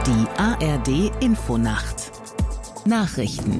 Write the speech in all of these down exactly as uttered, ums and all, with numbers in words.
Die A R D-Infonacht Nachrichten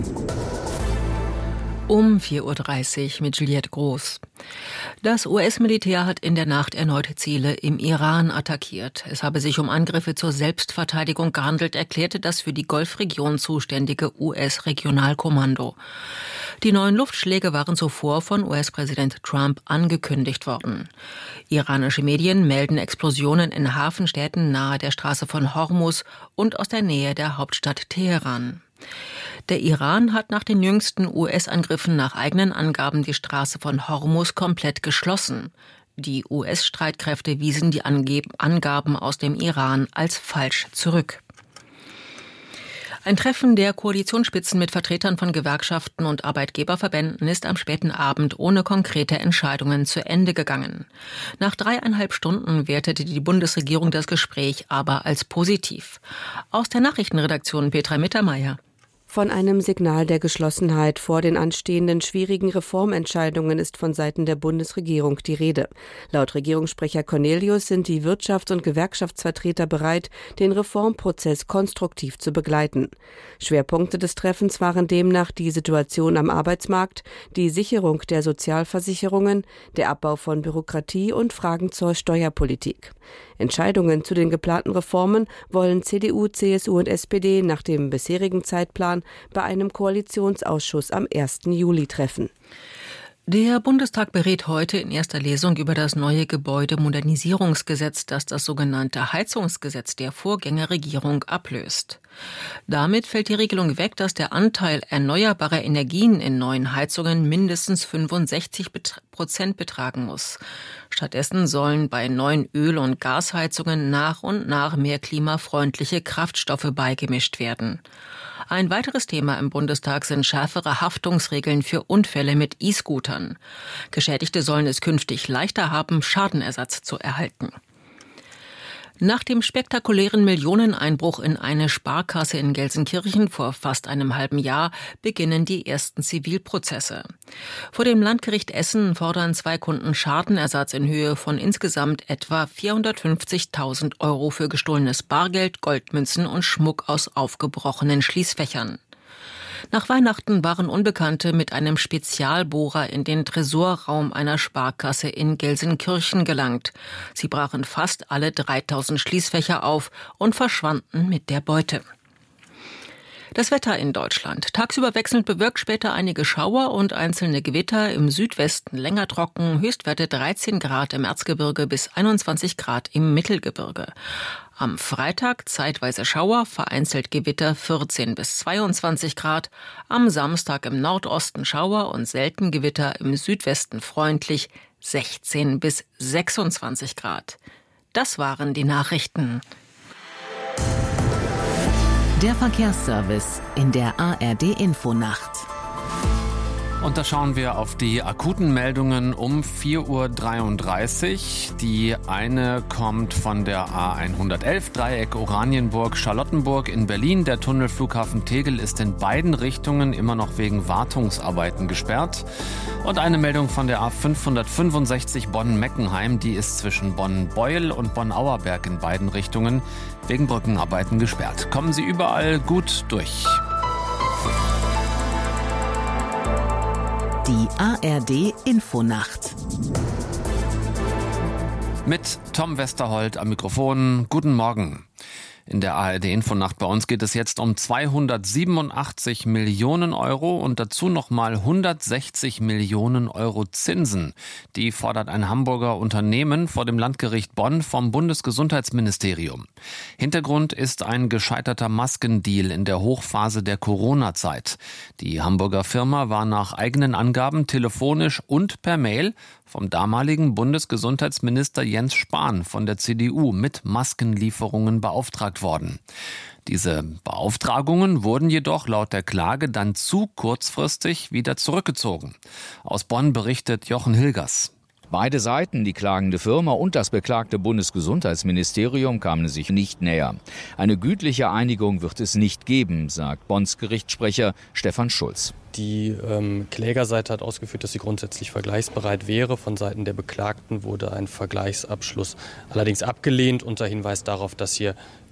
um vier Uhr dreißig mit Juliette Groß. Das U S-Militär hat in der Nacht erneut Ziele im Iran attackiert. Es habe sich um Angriffe zur Selbstverteidigung gehandelt, erklärte das für die Golfregion zuständige U S-Regionalkommando. Die neuen Luftschläge waren zuvor von U S-Präsident Trump angekündigt worden. Iranische Medien melden Explosionen in Hafenstädten nahe der Straße von Hormuz und aus der Nähe der Hauptstadt Teheran. Der Iran hat nach den jüngsten U S-Angriffen nach eigenen Angaben die Straße von Hormuz komplett geschlossen. Die U S-Streitkräfte wiesen die Angaben aus dem Iran als falsch zurück. Ein Treffen der Koalitionsspitzen mit Vertretern von Gewerkschaften und Arbeitgeberverbänden ist am späten Abend ohne konkrete Entscheidungen zu Ende gegangen. Nach dreieinhalb Stunden wertete die Bundesregierung das Gespräch aber als positiv. Aus der Nachrichtenredaktion Petra Mittermeier. Von einem Signal der Geschlossenheit vor den anstehenden schwierigen Reformentscheidungen ist von Seiten der Bundesregierung die Rede. Laut Regierungssprecher Cornelius sind die Wirtschafts- und Gewerkschaftsvertreter bereit, den Reformprozess konstruktiv zu begleiten. Schwerpunkte des Treffens waren demnach die Situation am Arbeitsmarkt, die Sicherung der Sozialversicherungen, der Abbau von Bürokratie und Fragen zur Steuerpolitik. Entscheidungen zu den geplanten Reformen wollen C D U, C S U und S P D nach dem bisherigen Zeitplan bei einem Koalitionsausschuss am ersten Juli treffen. Der Bundestag berät heute in erster Lesung über das neue Gebäudemodernisierungsgesetz, das das sogenannte Heizungsgesetz der Vorgängerregierung ablöst. Damit fällt die Regelung weg, dass der Anteil erneuerbarer Energien in neuen Heizungen mindestens fünfundsechzig Prozent betragen muss. Stattdessen sollen bei neuen Öl- und Gasheizungen nach und nach mehr klimafreundliche Kraftstoffe beigemischt werden. Ein weiteres Thema im Bundestag sind schärfere Haftungsregeln für Unfälle mit E-Scootern. Geschädigte sollen es künftig leichter haben, Schadenersatz zu erhalten. Nach dem spektakulären Millioneneinbruch in eine Sparkasse in Gelsenkirchen vor fast einem halben Jahr beginnen die ersten Zivilprozesse. Vor dem Landgericht Essen fordern zwei Kunden Schadenersatz in Höhe von insgesamt etwa vierhundertfünfzigtausend Euro für gestohlenes Bargeld, Goldmünzen und Schmuck aus aufgebrochenen Schließfächern. Nach Weihnachten waren Unbekannte mit einem Spezialbohrer in den Tresorraum einer Sparkasse in Gelsenkirchen gelangt. Sie brachen fast alle dreitausend Schließfächer auf und verschwanden mit der Beute. Das Wetter in Deutschland. Tagsüber wechselnd bewölkt, später einige Schauer und einzelne Gewitter. Im Südwesten länger trocken. Höchstwerte dreizehn Grad im Erzgebirge bis einundzwanzig Grad im Mittelgebirge. Am Freitag zeitweise Schauer, vereinzelt Gewitter vierzehn bis zweiundzwanzig Grad. Am Samstag im Nordosten Schauer und selten Gewitter, im Südwesten freundlich sechzehn bis sechsundzwanzig Grad. Das waren die Nachrichten. Der Verkehrsservice in der A R D-Infonacht. Und da schauen wir auf die akuten Meldungen um vier Uhr dreiunddreißig. Die eine kommt von der A hundertelf, Dreieck Oranienburg-Charlottenburg in Berlin. Der Tunnelflughafen Tegel ist in beiden Richtungen immer noch wegen Wartungsarbeiten gesperrt. Und eine Meldung von der A fünfhundertfünfundsechzig Bonn-Meckenheim. Die ist zwischen Bonn-Beuel und Bonn-Auerberg in beiden Richtungen wegen Brückenarbeiten gesperrt. Kommen Sie überall gut durch. Die A R D-Infonacht. Mit Tom Westerholt am Mikrofon. Guten Morgen. In der A R D-Infonacht bei uns geht es jetzt um zweihundertsiebenundachtzig Millionen Euro und dazu nochmal hundertsechzig Millionen Euro Zinsen. Die fordert ein Hamburger Unternehmen vor dem Landgericht Bonn vom Bundesgesundheitsministerium. Hintergrund ist ein gescheiterter Maskendeal in der Hochphase der Corona-Zeit. Die Hamburger Firma war nach eigenen Angaben telefonisch und per Mail vom damaligen Bundesgesundheitsminister Jens Spahn von der C D U mit Maskenlieferungen beauftragt worden. Diese Beauftragungen wurden jedoch laut der Klage dann zu kurzfristig wieder zurückgezogen. Aus Bonn berichtet Jochen Hilgers. Beide Seiten, die klagende Firma und das beklagte Bundesgesundheitsministerium, kamen sich nicht näher. Eine gütliche Einigung wird es nicht geben, sagt Bonns Gerichtssprecher Stefan Schulz. Die ähm, Klägerseite hat ausgeführt, dass sie grundsätzlich vergleichsbereit wäre. Von Seiten der Beklagten wurde ein Vergleichsabschluss allerdings abgelehnt unter Hinweis darauf, dass hier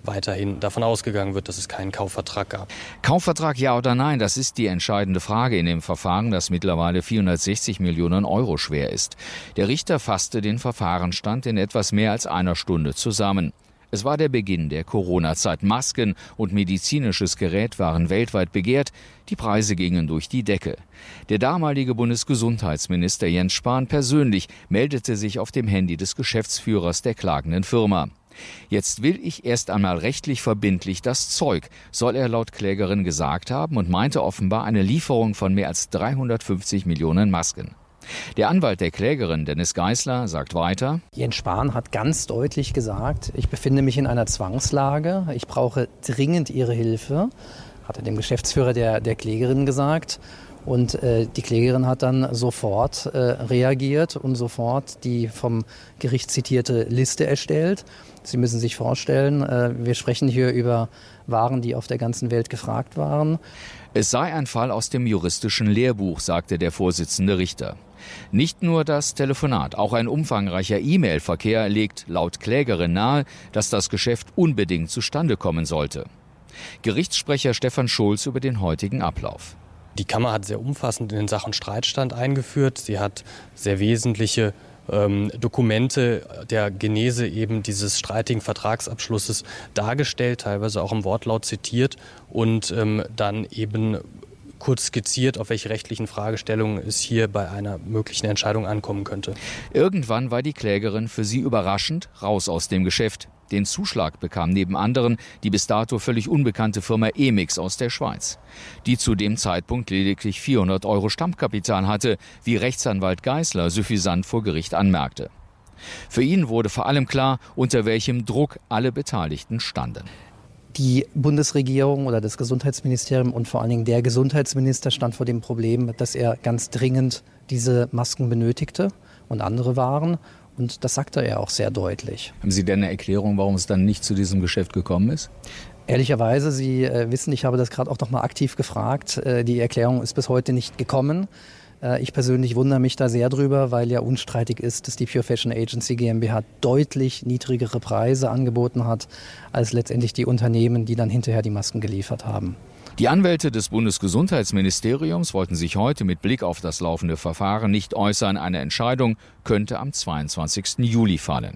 weiterhin davon ausgegangen wird, dass es keinen Kaufvertrag gab. Kaufvertrag ja oder nein, das ist die entscheidende Frage in dem Verfahren, das mittlerweile vierhundertsechzig Millionen Euro schwer ist. Der Richter fasste den Verfahrensstand in etwas mehr als einer Stunde zusammen. Es war der Beginn der Corona-Zeit. Masken und medizinisches Gerät waren weltweit begehrt. Die Preise gingen durch die Decke. Der damalige Bundesgesundheitsminister Jens Spahn persönlich meldete sich auf dem Handy des Geschäftsführers der klagenden Firma. Jetzt will ich erst einmal rechtlich verbindlich das Zeug, soll er laut Klägerin gesagt haben und meinte offenbar eine Lieferung von mehr als dreihundertfünfzig Millionen Masken. Der Anwalt der Klägerin, Dennis Geisler, sagt weiter: Jens Spahn hat ganz deutlich gesagt, ich befinde mich in einer Zwangslage, ich brauche dringend Ihre Hilfe, hat er dem Geschäftsführer der, der Klägerin gesagt. Und äh, die Klägerin hat dann sofort äh, reagiert und sofort die vom Gericht zitierte Liste erstellt. Sie müssen sich vorstellen, äh, wir sprechen hier über Waren, die auf der ganzen Welt gefragt waren. Es sei ein Fall aus dem juristischen Lehrbuch, sagte der Vorsitzende Richter. Nicht nur das Telefonat, auch ein umfangreicher E-Mail-Verkehr legt laut Klägerin nahe, dass das Geschäft unbedingt zustande kommen sollte. Gerichtssprecher Stefan Schulz über den heutigen Ablauf. Die Kammer hat sehr umfassend in den Sachenstreitstand eingeführt. Sie hat sehr wesentliche ähm, Dokumente der Genese eben dieses streitigen Vertragsabschlusses dargestellt, teilweise auch im Wortlaut zitiert und ähm, dann eben kurz skizziert, auf welche rechtlichen Fragestellungen es hier bei einer möglichen Entscheidung ankommen könnte. Irgendwann war die Klägerin für sie überraschend raus aus dem Geschäft. Den Zuschlag bekam neben anderen die bis dato völlig unbekannte Firma Emix aus der Schweiz, die zu dem Zeitpunkt lediglich vierhundert Euro Stammkapital hatte, wie Rechtsanwalt Geisler suffisant vor Gericht anmerkte. Für ihn wurde vor allem klar, unter welchem Druck alle Beteiligten standen. Die Bundesregierung oder das Gesundheitsministerium und vor allen Dingen der Gesundheitsminister stand vor dem Problem, dass er ganz dringend diese Masken benötigte und andere Waren. Und das sagte er auch sehr deutlich. Haben Sie denn eine Erklärung, warum es dann nicht zu diesem Geschäft gekommen ist? Ehrlicherweise, Sie äh, wissen, ich habe das gerade auch noch mal aktiv gefragt. Äh, die Erklärung ist bis heute nicht gekommen. Äh, ich persönlich wundere mich da sehr drüber, weil ja unstreitig ist, dass die Pure Fashion Agency GmbH deutlich niedrigere Preise angeboten hat, als letztendlich die Unternehmen, die dann hinterher die Masken geliefert haben. Die Anwälte des Bundesgesundheitsministeriums wollten sich heute mit Blick auf das laufende Verfahren nicht äußern. Eine Entscheidung könnte am zweiundzwanzigsten Juli fallen.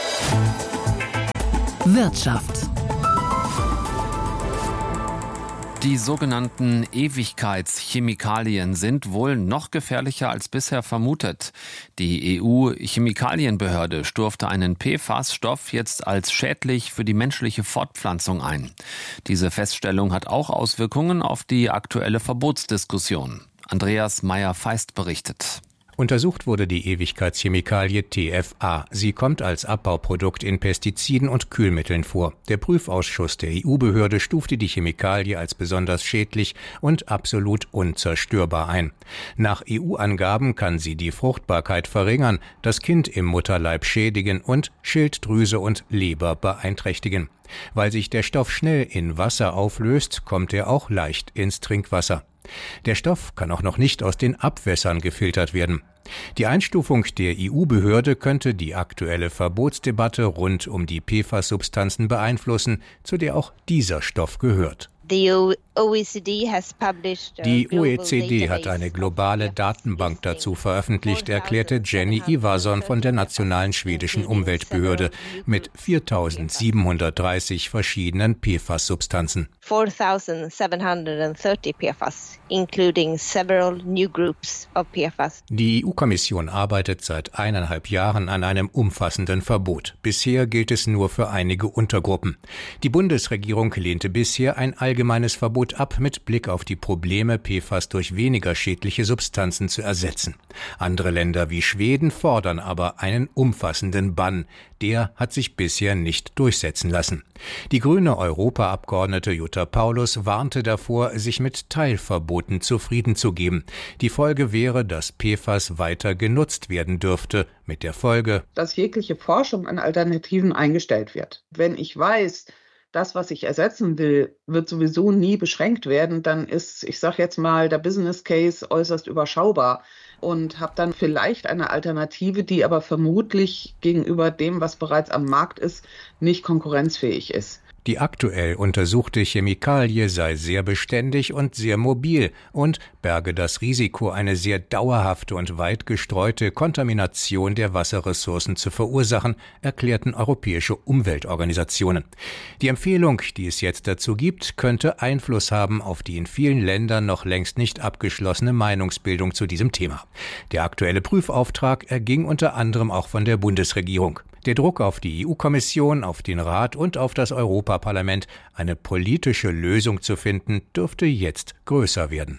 Wirtschaft. Die sogenannten Ewigkeitschemikalien sind wohl noch gefährlicher als bisher vermutet. Die E U-Chemikalienbehörde stufte einen P F A S-Stoff jetzt als schädlich für die menschliche Fortpflanzung ein. Diese Feststellung hat auch Auswirkungen auf die aktuelle Verbotsdiskussion. Andreas Meyer-Feist berichtet. Untersucht wurde die Ewigkeitschemikalie T F A. Sie kommt als Abbauprodukt in Pestiziden und Kühlmitteln vor. Der Prüfausschuss der E U-Behörde stufte die Chemikalie als besonders schädlich und absolut unzerstörbar ein. Nach E U-Angaben kann sie die Fruchtbarkeit verringern, das Kind im Mutterleib schädigen und Schilddrüse und Leber beeinträchtigen. Weil sich der Stoff schnell in Wasser auflöst, kommt er auch leicht ins Trinkwasser. Der Stoff kann auch noch nicht aus den Abwässern gefiltert werden. Die Einstufung der E U-Behörde könnte die aktuelle Verbotsdebatte rund um die P F A S-Substanzen beeinflussen, zu der auch dieser Stoff gehört. Die O E C D hat eine globale Datenbank dazu veröffentlicht, erklärte Jenny Ivarsson von der nationalen schwedischen Umweltbehörde mit viertausendsiebenhundertdreißig verschiedenen P F A S-Substanzen. four thousand seven hundred thirty P F A S, including several new groups of P F A S. Die E U-Kommission arbeitet seit eineinhalb Jahren an einem umfassenden Verbot. Bisher gilt es nur für einige Untergruppen. Die Bundesregierung lehnte bisher ein allgemeines Verbot ab, mit Blick auf die Probleme, P F A S durch weniger schädliche Substanzen zu ersetzen. Andere Länder wie Schweden fordern aber einen umfassenden Bann. Der hat sich bisher nicht durchsetzen lassen. Die grüne Europaabgeordnete Jutta Paulus warnte davor, sich mit Teilverboten zufrieden zu geben. Die Folge wäre, dass P F A S weiter genutzt werden dürfte, mit der Folge, dass jegliche Forschung an Alternativen eingestellt wird. Wenn ich weiß, das, was ich ersetzen will, wird sowieso nie beschränkt werden, dann ist, ich sage jetzt mal, der Business Case äußerst überschaubar und habe dann vielleicht eine Alternative, die aber vermutlich gegenüber dem, was bereits am Markt ist, nicht konkurrenzfähig ist. Die aktuell untersuchte Chemikalie sei sehr beständig und sehr mobil und berge das Risiko, eine sehr dauerhafte und weit gestreute Kontamination der Wasserressourcen zu verursachen, erklärten europäische Umweltorganisationen. Die Empfehlung, die es jetzt dazu gibt, könnte Einfluss haben auf die in vielen Ländern noch längst nicht abgeschlossene Meinungsbildung zu diesem Thema. Der aktuelle Prüfauftrag erging unter anderem auch von der Bundesregierung. Der Druck auf die E U-Kommission, auf den Rat und auf das Europaparlament, eine politische Lösung zu finden, dürfte jetzt größer werden.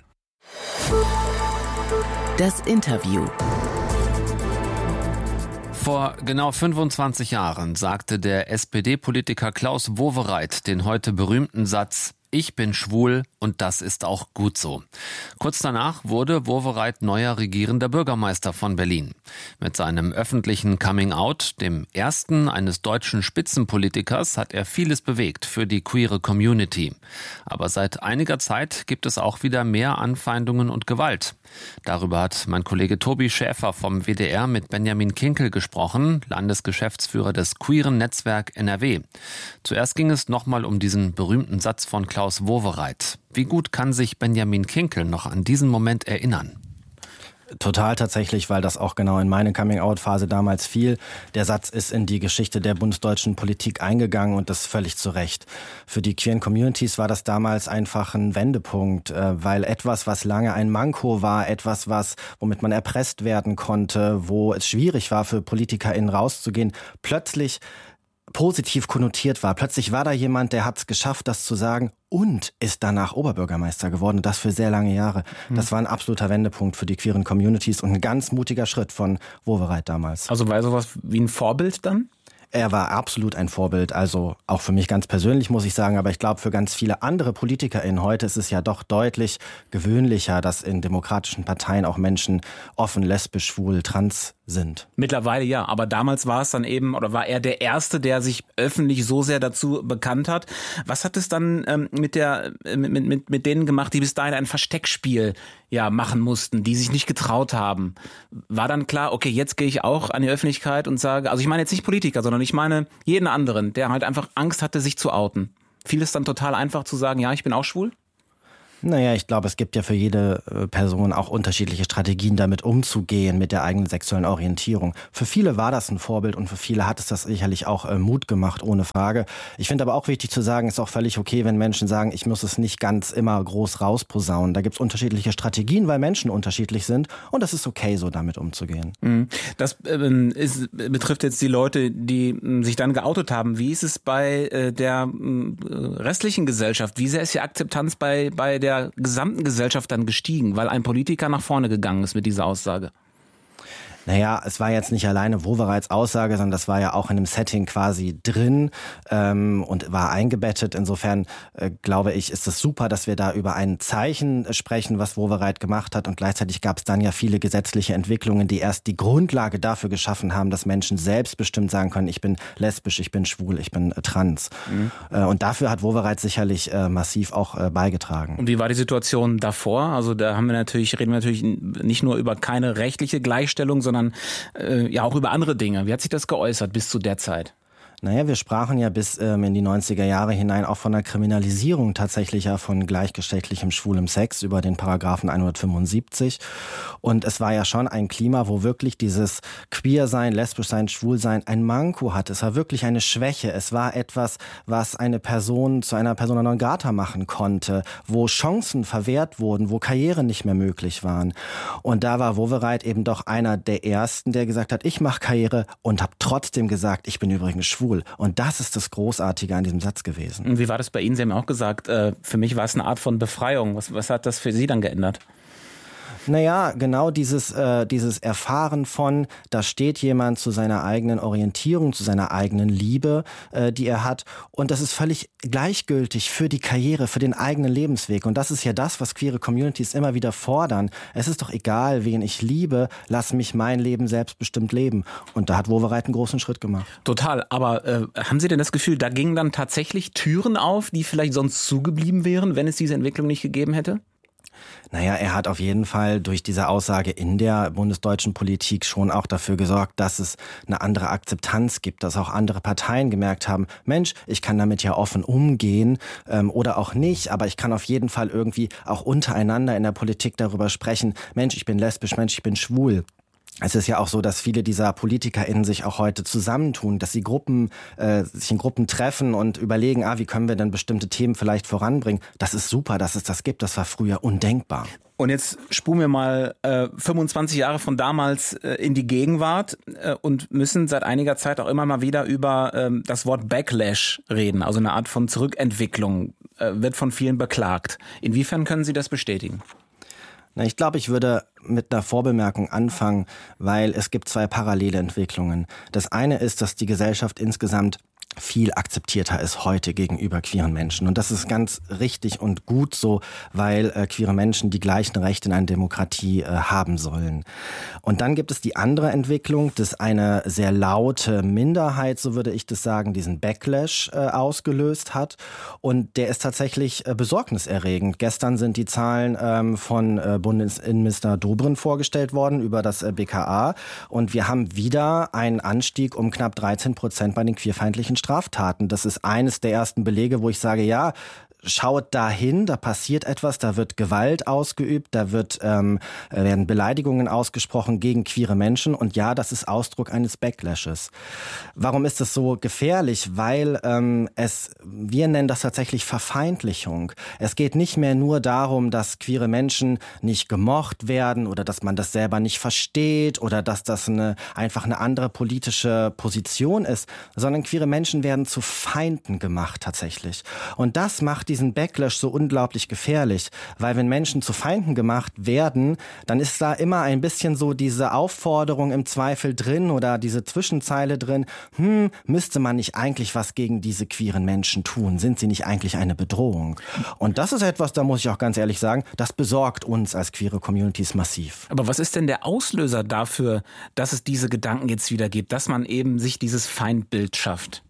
Das Interview. Vor genau fünfundzwanzig Jahren sagte der S P D-Politiker Klaus Wowereit den heute berühmten Satz: Ich bin schwul und das ist auch gut so. Kurz danach wurde Wowereit neuer regierender Bürgermeister von Berlin. Mit seinem öffentlichen Coming-out, dem ersten eines deutschen Spitzenpolitikers, hat er vieles bewegt für die queere Community. Aber seit einiger Zeit gibt es auch wieder mehr Anfeindungen und Gewalt. Darüber hat mein Kollege Tobi Schäfer vom W D R mit Benjamin Kinkel gesprochen, Landesgeschäftsführer des queeren Netzwerk N R W. Zuerst ging es nochmal um diesen berühmten Satz von Klaus Wowereit. Wie gut kann sich Benjamin Kinkel noch an diesen Moment erinnern? Total tatsächlich, weil das auch genau in meine Coming-out-Phase damals fiel. Der Satz ist in die Geschichte der bundesdeutschen Politik eingegangen und das völlig zu Recht. Für die queeren Communities war das damals einfach ein Wendepunkt, weil etwas, was lange ein Manko war, etwas, was womit man erpresst werden konnte, wo es schwierig war für PolitikerInnen rauszugehen, plötzlich positiv konnotiert war. Plötzlich war da jemand, der hat es geschafft, das zu sagen und ist danach Oberbürgermeister geworden. Und das für sehr lange Jahre. Mhm. Das war ein absoluter Wendepunkt für die queeren Communities und ein ganz mutiger Schritt von Wowereit damals. Also war sowas wie ein Vorbild dann? Er war absolut ein Vorbild, also auch für mich ganz persönlich, muss ich sagen, aber ich glaube, für ganz viele andere PolitikerInnen heute ist es ja doch deutlich gewöhnlicher, dass in demokratischen Parteien auch Menschen offen, lesbisch, schwul, trans sind. Mittlerweile ja, aber damals war es dann eben, oder war er der Erste, der sich öffentlich so sehr dazu bekannt hat. Was hat es dann ähm, mit der mit, mit, mit denen gemacht, die bis dahin ein Versteckspiel ja machen mussten, die sich nicht getraut haben? War dann klar, okay, jetzt gehe ich auch an die Öffentlichkeit und sage, also ich meine jetzt nicht Politiker, sondern ich meine jeden anderen, der halt einfach Angst hatte, sich zu outen. Fiel es dann total einfach zu sagen, ja, ich bin auch schwul? Naja, ich glaube, es gibt ja für jede Person auch unterschiedliche Strategien, damit umzugehen, mit der eigenen sexuellen Orientierung. Für viele war das ein Vorbild und für viele hat es das sicherlich auch äh, Mut gemacht, ohne Frage. Ich finde aber auch wichtig zu sagen, es ist auch völlig okay, wenn Menschen sagen, ich muss es nicht ganz immer groß rausposaunen. Da gibt es unterschiedliche Strategien, weil Menschen unterschiedlich sind und das ist okay, so damit umzugehen. Das ähm, ist, betrifft jetzt die Leute, die äh, sich dann geoutet haben. Wie ist es bei äh, der äh, restlichen Gesellschaft? Wie sehr ist die Akzeptanz bei, bei der der gesamten Gesellschaft dann gestiegen, weil ein Politiker nach vorne gegangen ist mit dieser Aussage? Naja, es war jetzt nicht alleine Wowereits Aussage, sondern das war ja auch in einem Setting quasi drin ähm, und war eingebettet. Insofern äh, glaube ich, ist es super, dass wir da über ein Zeichen sprechen, was Wowereit gemacht hat. Und gleichzeitig gab es dann ja viele gesetzliche Entwicklungen, die erst die Grundlage dafür geschaffen haben, dass Menschen selbstbestimmt sagen können, ich bin lesbisch, ich bin schwul, ich bin äh, trans. Mhm. Äh, und dafür hat Wowereit sicherlich äh, massiv auch äh, beigetragen. Und wie war die Situation davor? Also da haben wir natürlich, reden wir natürlich nicht nur über keine rechtliche Gleichstellung, sondern sondern äh, ja auch über andere Dinge. Wie hat sich das geäußert bis zu der Zeit? Naja, wir sprachen ja bis ähm, in die neunziger Jahre hinein auch von der Kriminalisierung tatsächlich ja von gleichgeschlechtlichem schwulem Sex über den Paragraphen hundertfünfundsiebzig. Und es war ja schon ein Klima, wo wirklich dieses Queer-Sein, Lesbisch-Sein, Schwul-Sein ein Manko hatte. Es war wirklich eine Schwäche. Es war etwas, was eine Person zu einer Persona non grata machen konnte, wo Chancen verwehrt wurden, wo Karrieren nicht mehr möglich waren. Und da war Wowereit eben doch einer der Ersten, der gesagt hat, ich mache Karriere und habe trotzdem gesagt, ich bin übrigens schwul. Und das ist das Großartige an diesem Satz gewesen. Und wie war das bei Ihnen? Sie haben auch gesagt, äh, für mich war es eine Art von Befreiung. Was, was hat das für Sie dann geändert? Naja, genau dieses, äh, dieses Erfahren von, da steht jemand zu seiner eigenen Orientierung, zu seiner eigenen Liebe, äh, die er hat. Und das ist völlig gleichgültig für die Karriere, für den eigenen Lebensweg. Und das ist ja das, was queere Communities immer wieder fordern. Es ist doch egal, wen ich liebe, lass mich mein Leben selbstbestimmt leben. Und da hat Wowereit einen großen Schritt gemacht. Total. Aber äh, haben Sie denn das Gefühl, da gingen dann tatsächlich Türen auf, die vielleicht sonst zugeblieben wären, wenn es diese Entwicklung nicht gegeben hätte? Naja, er hat auf jeden Fall durch diese Aussage in der bundesdeutschen Politik schon auch dafür gesorgt, dass es eine andere Akzeptanz gibt, dass auch andere Parteien gemerkt haben, Mensch, ich kann damit ja offen umgehen ähm, oder auch nicht, aber ich kann auf jeden Fall irgendwie auch untereinander in der Politik darüber sprechen, Mensch, ich bin lesbisch, Mensch, ich bin schwul. Es ist ja auch so, dass viele dieser PolitikerInnen sich auch heute zusammentun, dass sie Gruppen, äh, sich in Gruppen treffen und überlegen, ah, wie können wir denn bestimmte Themen vielleicht voranbringen. Das ist super, dass es das gibt. Das war früher undenkbar. Und jetzt spulen wir mal äh, fünfundzwanzig Jahre von damals äh, in die Gegenwart äh, und müssen seit einiger Zeit auch immer mal wieder über äh, das Wort Backlash reden, also eine Art von Zurückentwicklung, äh, wird von vielen beklagt. Inwiefern können Sie das bestätigen? Na, ich glaube, ich würde mit einer Vorbemerkung anfangen, weil es gibt zwei parallele Entwicklungen. Das eine ist, dass die Gesellschaft insgesamt viel akzeptierter ist heute gegenüber queeren Menschen. Und das ist ganz richtig und gut so, weil äh, queere Menschen die gleichen Rechte in einer Demokratie äh, haben sollen. Und dann gibt es die andere Entwicklung, dass eine sehr laute Minderheit, so würde ich das sagen, diesen Backlash äh, ausgelöst hat. Und der ist tatsächlich äh, besorgniserregend. Gestern sind die Zahlen ähm, von äh, Bundesinnenminister Dobrindt vorgestellt worden über das äh, B K A. Und wir haben wieder einen Anstieg um knapp dreizehn Prozent bei den queerfeindlichen Straftaten. Das ist eines der ersten Belege, wo ich sage, ja, schaut dahin, da passiert etwas, da wird Gewalt ausgeübt, da wird ähm, werden Beleidigungen ausgesprochen gegen queere Menschen und ja, das ist Ausdruck eines Backlashes. Warum ist das so gefährlich? Weil ähm, es, wir nennen das tatsächlich Verfeindlichung. Es geht nicht mehr nur darum, dass queere Menschen nicht gemocht werden oder dass man das selber nicht versteht oder dass das eine, einfach eine andere politische Position ist, sondern queere Menschen werden zu Feinden gemacht tatsächlich. Und das macht diesen Backlash so unglaublich gefährlich, weil wenn Menschen zu Feinden gemacht werden, dann ist da immer ein bisschen so diese Aufforderung im Zweifel drin oder diese Zwischenzeile drin, hm, müsste man nicht eigentlich was gegen diese queeren Menschen tun? Sind sie nicht eigentlich eine Bedrohung? Und das ist etwas, da muss ich auch ganz ehrlich sagen, das besorgt uns als queere Communities massiv. Aber was ist denn der Auslöser dafür, dass es diese Gedanken jetzt wieder gibt, dass man eben sich dieses Feindbild schafft?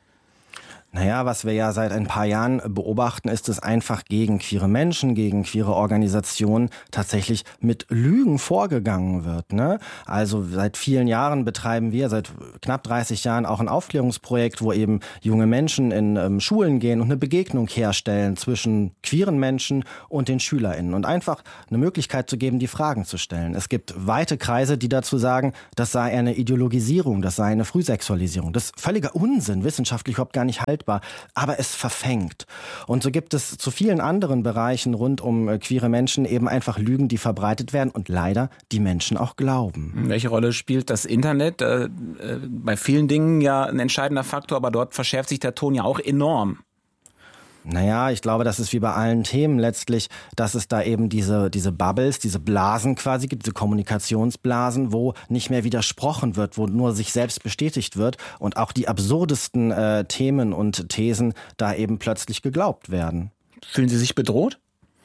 Naja, was wir ja seit ein paar Jahren beobachten, ist, dass einfach gegen queere Menschen, gegen queere Organisationen tatsächlich mit Lügen vorgegangen wird, ne? Also seit vielen Jahren betreiben wir, seit knapp dreißig Jahren auch ein Aufklärungsprojekt, wo eben junge Menschen in ähm, Schulen gehen und eine Begegnung herstellen zwischen queeren Menschen und den SchülerInnen und einfach eine Möglichkeit zu geben, die Fragen zu stellen. Es gibt weite Kreise, die dazu sagen, das sei eine Ideologisierung, das sei eine Frühsexualisierung. Das ist völliger Unsinn, wissenschaftlich überhaupt gar nicht haltbar. Aber es verfängt. Und so gibt es zu vielen anderen Bereichen rund um äh, queere Menschen eben einfach Lügen, die verbreitet werden und leider die Menschen auch glauben. Welche Rolle spielt das Internet? Äh, äh, bei vielen Dingen ja ein entscheidender Faktor, aber dort verschärft sich der Ton ja auch enorm. Naja, ich glaube, das ist wie bei allen Themen letztlich, dass es da eben diese, diese Bubbles, diese Blasen quasi gibt, diese Kommunikationsblasen, wo nicht mehr widersprochen wird, wo nur sich selbst bestätigt wird und auch die absurdesten äh, Themen und Thesen da eben plötzlich geglaubt werden. Fühlen Sie sich bedroht?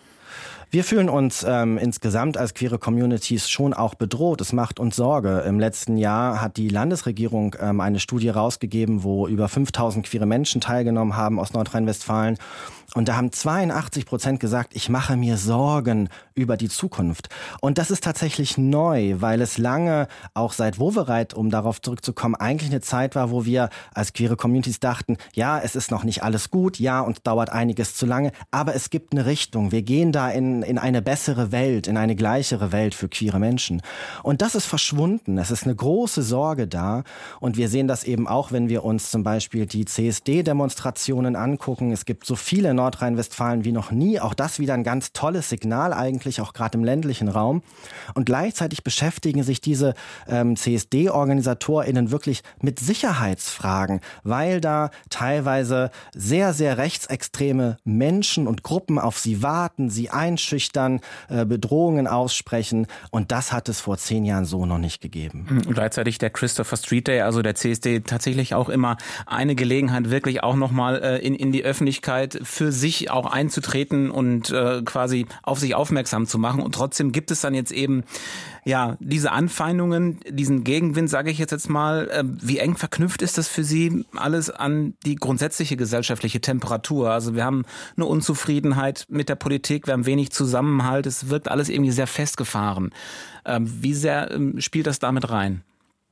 Wir fühlen uns ähm, insgesamt als queere Communities schon auch bedroht. Es macht uns Sorge. Im letzten Jahr hat die Landesregierung ähm, eine Studie rausgegeben, wo über fünftausend queere Menschen teilgenommen haben aus Nordrhein-Westfalen. Und da haben zweiundachtzig Prozent gesagt, ich mache mir Sorgen über die Zukunft. Und das ist tatsächlich neu, weil es lange, auch seit Wowereit, um darauf zurückzukommen, eigentlich eine Zeit war, wo wir als queere Communities dachten, ja, es ist noch nicht alles gut, ja, uns dauert einiges zu lange, aber es gibt eine Richtung. Wir gehen da in, in eine bessere Welt, in eine gleichere Welt für queere Menschen. Und das ist verschwunden. Es ist eine große Sorge da. Und wir sehen das eben auch, wenn wir uns zum Beispiel die C S D-Demonstrationen angucken. Es gibt so viele Nordrhein-Westfalen wie noch nie. Auch das wieder ein ganz tolles Signal eigentlich, auch gerade im ländlichen Raum. Und gleichzeitig beschäftigen sich diese ähm, C S D-OrganisatorInnen wirklich mit Sicherheitsfragen, weil da teilweise sehr, sehr rechtsextreme Menschen und Gruppen auf sie warten, sie einschüchtern, äh, Bedrohungen aussprechen. Und das hat es vor zehn Jahren so noch nicht gegeben. Und gleichzeitig der Christopher Street Day, also der C S D, tatsächlich auch immer eine Gelegenheit, wirklich auch nochmal äh, in, in die Öffentlichkeit für sich auch einzutreten und äh, quasi auf sich aufmerksam zu machen. Und trotzdem gibt es dann jetzt eben ja diese Anfeindungen, diesen Gegenwind, sage ich jetzt jetzt mal. Äh, wie eng verknüpft ist das für Sie alles an die grundsätzliche gesellschaftliche Temperatur? Also wir haben eine Unzufriedenheit mit der Politik, wir haben wenig Zusammenhalt, es wirkt alles irgendwie sehr festgefahren. Ähm, wie sehr ähm, spielt das damit rein?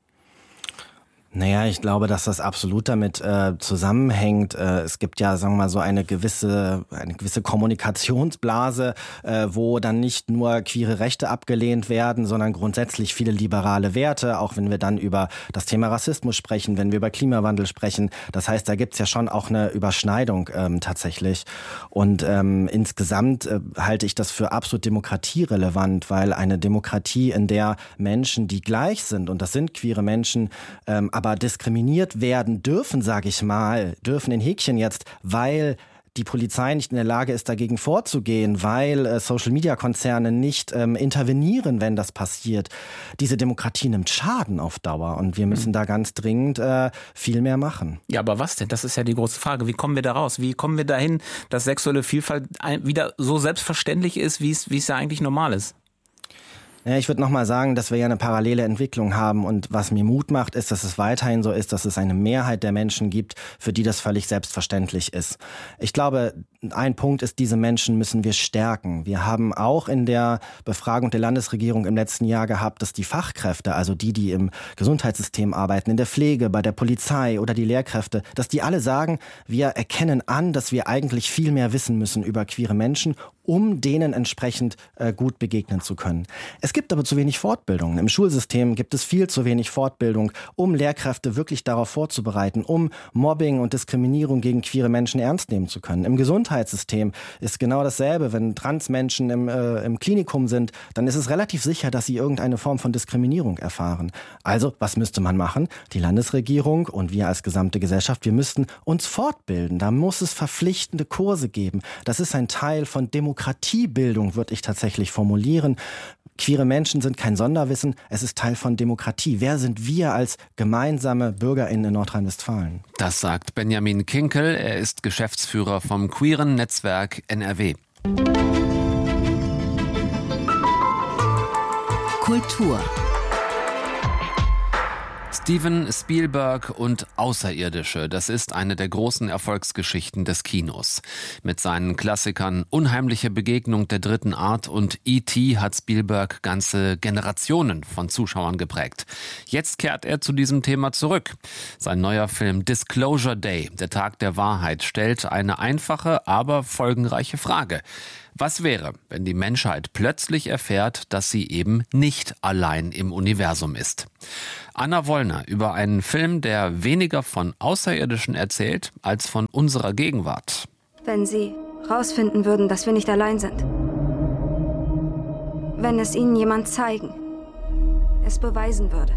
Naja, ich glaube, dass das absolut damit äh, zusammenhängt. Äh, es gibt ja, sagen wir mal, so eine gewisse eine gewisse Kommunikationsblase, äh, wo dann nicht nur queere Rechte abgelehnt werden, sondern grundsätzlich viele liberale Werte, auch wenn wir dann über das Thema Rassismus sprechen, wenn wir über Klimawandel sprechen. Das heißt, da gibt's ja schon auch eine Überschneidung ähm, tatsächlich. Und ähm, insgesamt äh, halte ich das für absolut demokratierelevant, weil eine Demokratie, in der Menschen, die gleich sind, und das sind queere Menschen, ähm, aber diskriminiert werden dürfen, sage ich mal, dürfen in Häkchen jetzt, weil die Polizei nicht in der Lage ist, dagegen vorzugehen, weil äh, Social-Media-Konzerne nicht ähm, intervenieren, wenn das passiert. Diese Demokratie nimmt Schaden auf Dauer und wir müssen mhm. da ganz dringend äh, viel mehr machen. Ja, aber was denn? Das ist ja die große Frage. Wie kommen wir da raus? Wie kommen wir dahin, dass sexuelle Vielfalt wieder so selbstverständlich ist, wie es wie es ja eigentlich normal ist? Ja, ich würde nochmal sagen, dass wir ja eine parallele Entwicklung haben und was mir Mut macht, ist, dass es weiterhin so ist, dass es eine Mehrheit der Menschen gibt, für die das völlig selbstverständlich ist. Ich glaube, ein Punkt ist, diese Menschen müssen wir stärken. Wir haben auch in der Befragung der Landesregierung im letzten Jahr gehabt, dass die Fachkräfte, also die, die im Gesundheitssystem arbeiten, in der Pflege, bei der Polizei oder die Lehrkräfte, dass die alle sagen, wir erkennen an, dass wir eigentlich viel mehr wissen müssen über queere Menschen, um denen entsprechend äh, gut begegnen zu können. Es gibt aber zu wenig Fortbildung. Im Schulsystem gibt es viel zu wenig Fortbildung, um Lehrkräfte wirklich darauf vorzubereiten, um Mobbing und Diskriminierung gegen queere Menschen ernst nehmen zu können. Im Gesundheitssystem ist genau dasselbe. Wenn Transmenschen im, äh, im Klinikum sind, dann ist es relativ sicher, dass sie irgendeine Form von Diskriminierung erfahren. Also, was müsste man machen? Die Landesregierung und wir als gesamte Gesellschaft, wir müssten uns fortbilden. Da muss es verpflichtende Kurse geben. Das ist ein Teil von Demokratie. Demokratiebildung, würde ich tatsächlich formulieren. Queere Menschen sind kein Sonderwissen, es ist Teil von Demokratie. Wer sind wir als gemeinsame BürgerInnen in Nordrhein-Westfalen? Das sagt Benjamin Kinkel, er ist Geschäftsführer vom queeren Netzwerk N R W. Kultur. Steven Spielberg und Außerirdische, das ist eine der großen Erfolgsgeschichten des Kinos. Mit seinen Klassikern Unheimliche Begegnung der dritten Art und E T hat Spielberg ganze Generationen von Zuschauern geprägt. Jetzt kehrt er zu diesem Thema zurück. Sein neuer Film Disclosure Day, der Tag der Wahrheit, stellt eine einfache, aber folgenreiche Frage. Was wäre, wenn die Menschheit plötzlich erfährt, dass sie eben nicht allein im Universum ist? Anna Wollner über einen Film, der weniger von Außerirdischen erzählt, als von unserer Gegenwart. Wenn Sie rausfinden würden, dass wir nicht allein sind. Wenn es Ihnen jemand zeigen, es beweisen würde.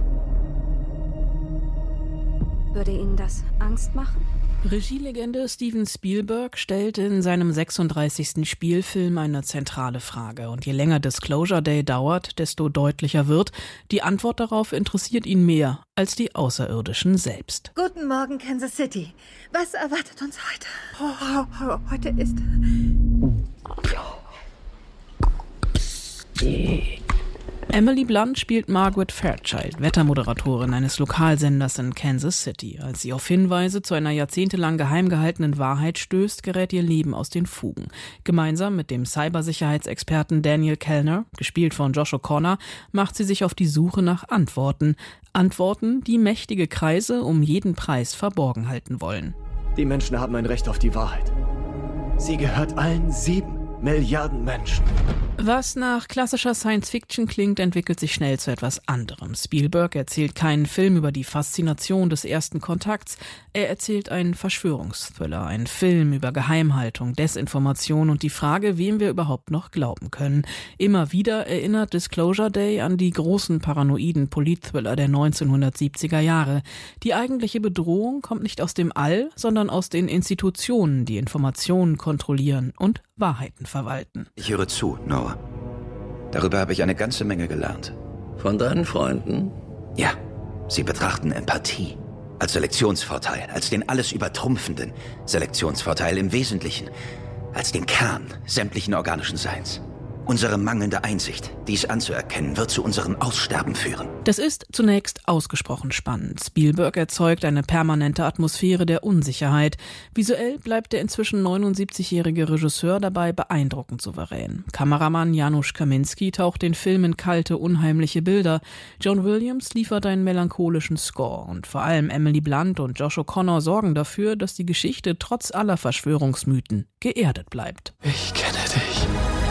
Würde Ihnen das Angst machen? Regielegende Steven Spielberg stellt in seinem sechsunddreißigsten Spielfilm eine zentrale Frage. Und je länger Disclosure Day dauert, desto deutlicher wird, die Antwort darauf interessiert ihn mehr als die Außerirdischen selbst. Guten Morgen, Kansas City. Was erwartet uns heute? Oh, heute ist... Emily Blunt spielt Margaret Fairchild, Wettermoderatorin eines Lokalsenders in Kansas City. Als sie auf Hinweise zu einer jahrzehntelang geheim gehaltenen Wahrheit stößt, gerät ihr Leben aus den Fugen. Gemeinsam mit dem Cybersicherheitsexperten Daniel Kellner, gespielt von Josh O'Connor, macht sie sich auf die Suche nach Antworten. Antworten, die mächtige Kreise um jeden Preis verborgen halten wollen. Die Menschen haben ein Recht auf die Wahrheit. Sie gehört allen sieben Milliarden Menschen. Was nach klassischer Science-Fiction klingt, entwickelt sich schnell zu etwas anderem. Spielberg erzählt keinen Film über die Faszination des ersten Kontakts. Er erzählt einen Verschwörungsthriller, einen Film über Geheimhaltung, Desinformation und die Frage, wem wir überhaupt noch glauben können. Immer wieder erinnert Disclosure Day an die großen paranoiden Politthriller der neunzehnhundertsiebziger Jahre. Die eigentliche Bedrohung kommt nicht aus dem All, sondern aus den Institutionen, die Informationen kontrollieren und Wahrheiten verwalten. Ich höre zu, Noah. Darüber habe ich eine ganze Menge gelernt. Von deinen Freunden? Ja, sie betrachten Empathie als Selektionsvorteil, als den alles übertrumpfenden Selektionsvorteil im Wesentlichen, als den Kern sämtlichen organischen Seins. Unsere mangelnde Einsicht, dies anzuerkennen, wird zu unserem Aussterben führen. Das ist zunächst ausgesprochen spannend. Spielberg erzeugt eine permanente Atmosphäre der Unsicherheit. Visuell bleibt der inzwischen neunundsiebzigjährige Regisseur dabei beeindruckend souverän. Kameramann Janusz Kaminski taucht den Film in kalte, unheimliche Bilder. John Williams liefert einen melancholischen Score. Und vor allem Emily Blunt und Josh O'Connor sorgen dafür, dass die Geschichte trotz aller Verschwörungsmythen geerdet bleibt. Ich kenne dich.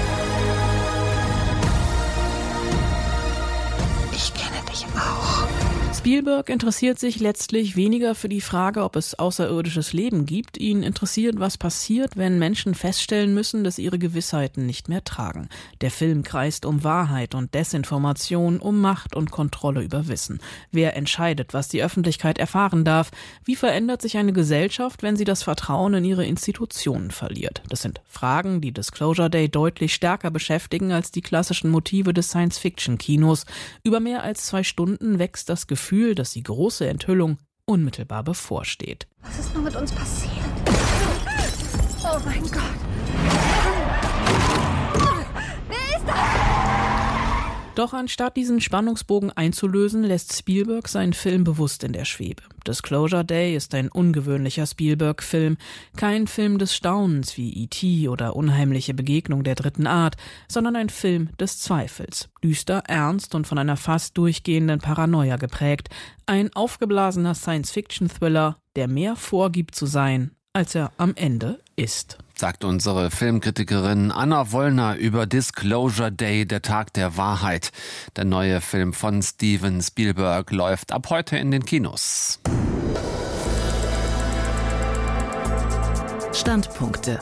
Ich kenne dich auch. Spielberg interessiert sich letztlich weniger für die Frage, ob es außerirdisches Leben gibt. Ihn interessiert, was passiert, wenn Menschen feststellen müssen, dass ihre Gewissheiten nicht mehr tragen. Der Film kreist um Wahrheit und Desinformation, um Macht und Kontrolle über Wissen. Wer entscheidet, was die Öffentlichkeit erfahren darf? Wie verändert sich eine Gesellschaft, wenn sie das Vertrauen in ihre Institutionen verliert? Das sind Fragen, die Disclosure Day deutlich stärker beschäftigen als die klassischen Motive des Science-Fiction-Kinos. Über mehr als zwei Stunden wächst das Gefühl, dass die große Enthüllung unmittelbar bevorsteht. Was ist nur mit uns passiert? Oh mein Gott. Wer ist das? Doch anstatt diesen Spannungsbogen einzulösen, lässt Spielberg seinen Film bewusst in der Schwebe. Disclosure Day ist ein ungewöhnlicher Spielberg-Film. Kein Film des Staunens wie E T oder Unheimliche Begegnung der dritten Art, sondern ein Film des Zweifels. Düster, ernst und von einer fast durchgehenden Paranoia geprägt. Ein aufgeblasener Science-Fiction-Thriller, der mehr vorgibt zu sein, als er am Ende ist. Sagt unsere Filmkritikerin Anna Wollner über Disclosure Day, der Tag der Wahrheit. Der neue Film von Steven Spielberg läuft ab heute in den Kinos. Standpunkte.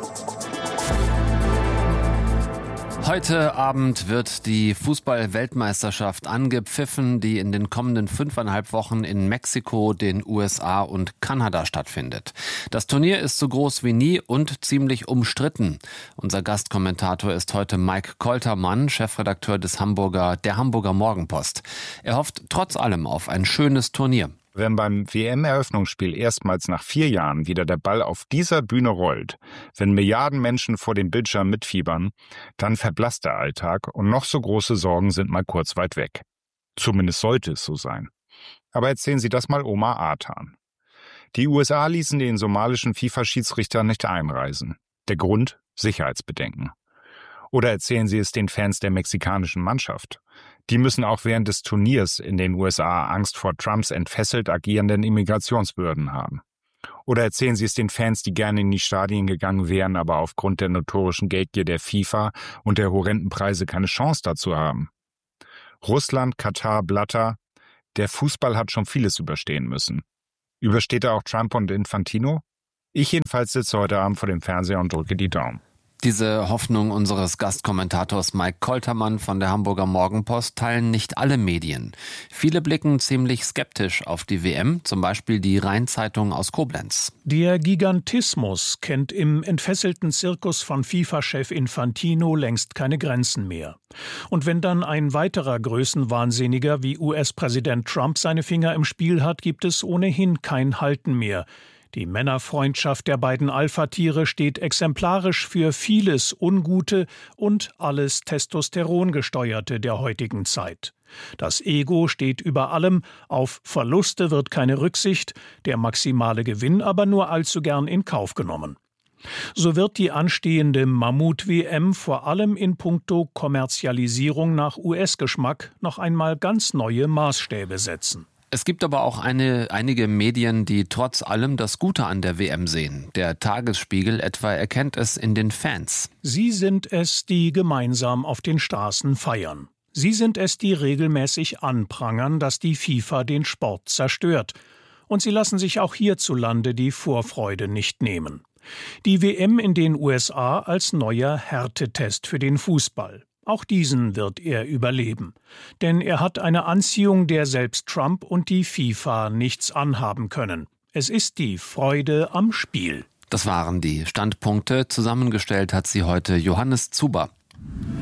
Heute Abend wird die Fußball-Weltmeisterschaft angepfiffen, die in den kommenden fünfeinhalb Wochen in Mexiko, den U S A und Kanada stattfindet. Das Turnier ist so groß wie nie und ziemlich umstritten. Unser Gastkommentator ist heute Mike Koltermann, Chefredakteur des Hamburger, der Hamburger Morgenpost. Er hofft trotz allem auf ein schönes Turnier. Wenn beim W M-Eröffnungsspiel erstmals nach vier Jahren wieder der Ball auf dieser Bühne rollt, wenn Milliarden Menschen vor dem Bildschirm mitfiebern, dann verblasst der Alltag und noch so große Sorgen sind mal kurz weit weg. Zumindest sollte es so sein. Aber erzählen Sie das mal Oma Artan. Die U S A ließen den somalischen FIFA-Schiedsrichter nicht einreisen. Der Grund? Sicherheitsbedenken. Oder erzählen Sie es den Fans der mexikanischen Mannschaft. Die müssen auch während des Turniers in den U S A Angst vor Trumps entfesselt agierenden Immigrationsbehörden haben. Oder erzählen Sie es den Fans, die gerne in die Stadien gegangen wären, aber aufgrund der notorischen Geldgier der FIFA und der horrenden Preise keine Chance dazu haben. Russland, Katar, Blatter, der Fußball hat schon vieles überstehen müssen. Übersteht er auch Trump und Infantino? Ich jedenfalls sitze heute Abend vor dem Fernseher und drücke die Daumen. Diese Hoffnung unseres Gastkommentators Mike Koltermann von der Hamburger Morgenpost teilen nicht alle Medien. Viele blicken ziemlich skeptisch auf die W M, zum Beispiel die Rhein-Zeitung aus Koblenz. Der Gigantismus kennt im entfesselten Zirkus von FIFA-Chef Infantino längst keine Grenzen mehr. Und wenn dann ein weiterer Größenwahnsinniger wie U S-Präsident Trump seine Finger im Spiel hat, gibt es ohnehin kein Halten mehr. Die Männerfreundschaft der beiden Alpha-Tiere steht exemplarisch für vieles Ungute und alles Testosterongesteuerte der heutigen Zeit. Das Ego steht über allem, auf Verluste wird keine Rücksicht, der maximale Gewinn aber nur allzu gern in Kauf genommen. So wird die anstehende Mammut-W M vor allem in puncto Kommerzialisierung nach U S-Geschmack noch einmal ganz neue Maßstäbe setzen. Es gibt aber auch eine, einige Medien, die trotz allem das Gute an der W M sehen. Der Tagesspiegel etwa erkennt es in den Fans. Sie sind es, die gemeinsam auf den Straßen feiern. Sie sind es, die regelmäßig anprangern, dass die FIFA den Sport zerstört. Und sie lassen sich auch hierzulande die Vorfreude nicht nehmen. Die W M in den U S A als neuer Härtetest für den Fußball. Auch diesen wird er überleben. Denn er hat eine Anziehung, der selbst Trump und die FIFA nichts anhaben können. Es ist die Freude am Spiel. Das waren die Standpunkte. Zusammengestellt hat sie heute Johannes Zuber.